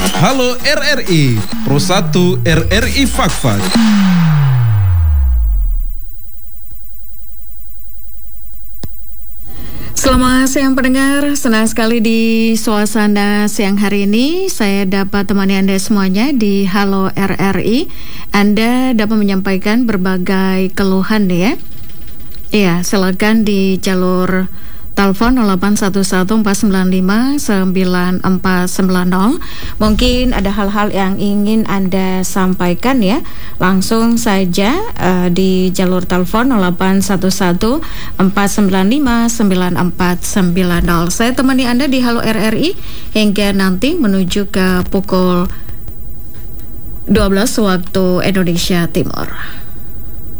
Halo RRI, Pro 1 RRI Fakfak. Selamat siang pendengar, senang sekali di suasana siang hari ini saya dapat temani Anda semuanya di Halo RRI. Anda dapat menyampaikan berbagai keluhan ya. Iya, silakan di jalur telepon 0811495940. Mungkin ada hal-hal yang ingin Anda sampaikan ya. Langsung saja di jalur telepon 0811495940. Saya temani Anda di Halo RRI hingga nanti menuju ke pukul 12 waktu Indonesia Timur.